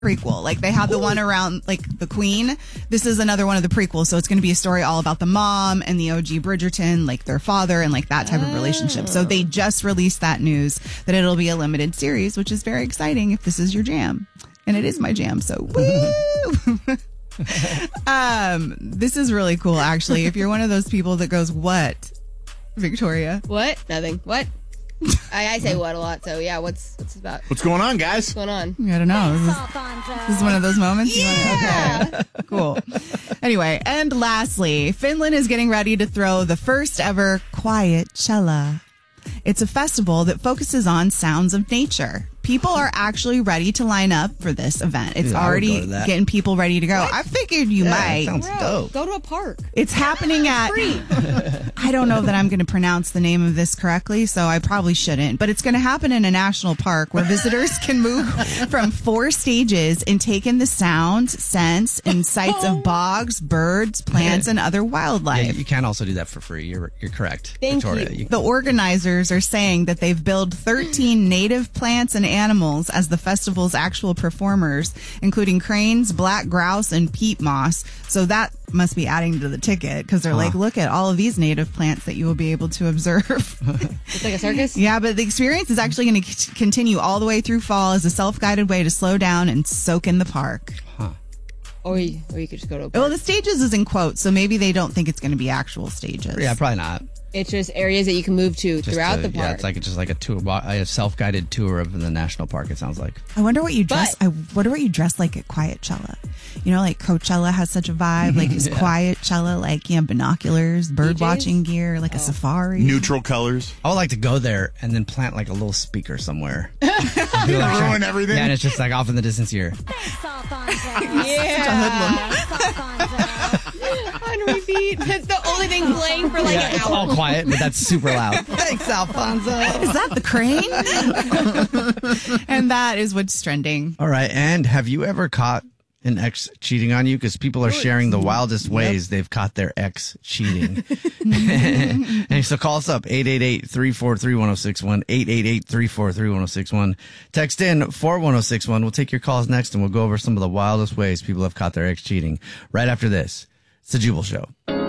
prequel. Like they have the one around like the Queen. This is another one of the prequels. So it's going to be a story all about the mom and the OG Bridgerton, like their father and like that type of relationship. So they just released that news that it'll be a limited series, which is very exciting if this is your jam. And it is my jam. So woo! This is really cool actually. If you're one of those people that goes, what? Victoria? What? Nothing. What? I say what a lot, so yeah, what's it about? What's going on, guys? What's going on? I don't know. This is one of those moments? Yeah. Okay. Cool. Anyway, and lastly, Finland is getting ready to throw the first ever Quietcella. It's a festival that focuses on sounds of nature. People are actually ready to line up for this event. It's already getting people ready to go. What? I figured you might. Sounds dope. Go to a park. It's happening at... I don't know that I'm going to pronounce the name of this correctly, so I probably shouldn't. But it's going to happen in a national park where visitors can move from 4 stages and take in the sounds, scents, and sights of bogs, birds, plants, and other wildlife. Yeah, you can also do that for free. You're correct, Thank Victoria. you. The organizers are saying that they've billed 13 native plants and animals as the festival's actual performers, including cranes, black grouse, and peat moss. So that must be adding to the ticket because they're like, look at all of these native plants that you will be able to observe. It's like a circus? Yeah, but the experience is actually going to continue all the way through fall as a self-guided way to slow down and soak in the park. Or you could just go to a park. Well, the stages is in quotes, so maybe they don't think it's going to be actual stages. Yeah, probably not. It's just areas that you can move to throughout the park. Yeah, it's just like a tour, a self-guided tour of the national park. It sounds like. I wonder what you dress. I wonder what you dress like at Quietcella. You know, like Coachella has such a vibe. Like is Quietcella like binoculars, bird watching gear, like a safari, neutral colors. I would like to go there and then plant like a little speaker somewhere. Ruin everything. Yeah, and it's just like off in the distance here. On repeat. That's the only thing playing for like an It's hour. all quiet, but that's super loud. Thanks, Alfonso. Is that the crane? And that is what's trending. All right, and have you ever caught an ex cheating on you? Because people are sharing the wildest ways they've caught their ex cheating. And so call us up, 888-343-1061, 888-343-1061. Text in 41061. We'll take your calls next, and we'll go over some of the wildest ways people have caught their ex cheating right after this. It's the Jubal Show.